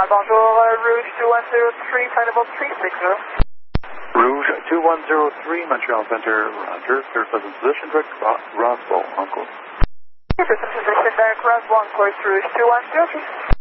bonjour, Rouge 2103, flight level 360. Rouge 2103, Montreal Center, roger. Clear present position, direct Roswell, Uncle. Clear present position, direct Roswell, course Rouge 2103.